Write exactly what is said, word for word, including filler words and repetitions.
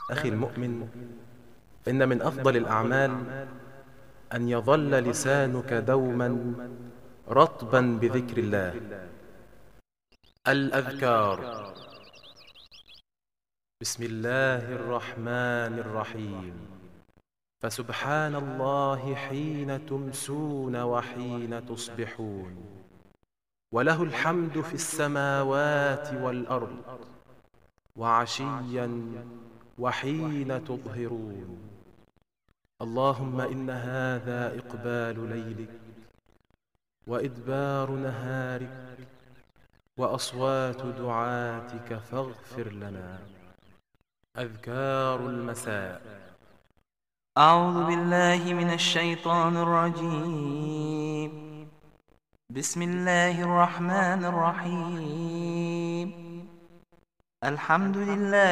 أخي المؤمن، إن من أفضل الأعمال أن يظل لسانك دوما رطبا بذكر الله. الأذكار: بسم الله الرحمن الرحيم، فسبحان الله حين تمسون وحين تصبحون، وله الحمد في السماوات والأرض وعشيا وحين تظهرون. اللهم إن هذا إقبال ليلك وإدبار نهارك وأصوات دعاتك فاغفر لنا. أذكار المساء: أعوذ بالله من الشيطان الرجيم. بسم الله الرحمن الرحيم. الحمد لله